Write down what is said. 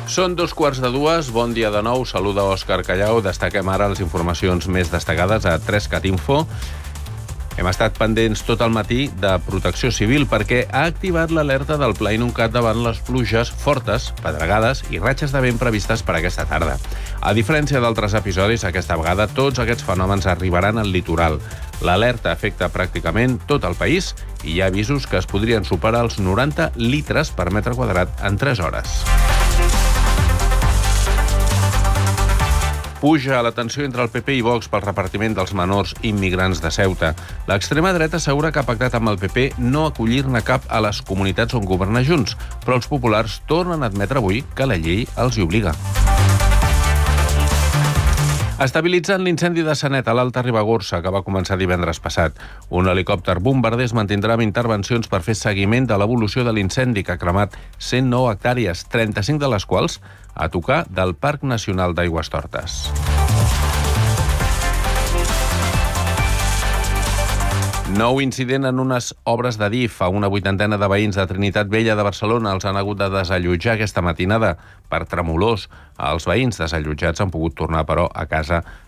Són 2:15. Bon dia de nou. Saluda Òscar Callau. Destaquem ara les informacions més destacades a 3cat Info. Hem estat pendents tot el matí de Protecció Civil perquè ha activat l'alerta del Pla Inuncat davant les pluges fortes, pedregades i ratxes de vent previstes per aquesta tarda. A diferència d'altres episodis, aquesta vegada tots aquests fenòmens arribaran al litoral. L'alerta afecta pràcticament tot el país i hi ha avisos que es podrien superar els 90 litres per metre quadrat en 3 hores. Puja la tensió entre el PP i Vox pel repartiment dels menors immigrants de Ceuta. L'extrema dreta assegura que ha pactat amb el PP no acollir-ne cap a les comunitats on governa Junts, però els populars tornen a admetre avui que la llei els hi obliga. Estabilitzant l'incendi de Sanet a l'Alta Ribagorça, que va començar divendres passat. Un helicòpter bombarder es mantindrà amb intervencions per fer seguiment de l'evolució de l'incendi que ha cremat 109 hectàrees, 35 de les quals a tocar del Parc Nacional d'Aigüestortes. Nou incident en unes obres de DIF. A una 80 de veïns de Trinitat Vella de Barcelona els han hagut de desallotjar aquesta matinada per tremolors. Els veïns desallotjats han pogut tornar, però, a casa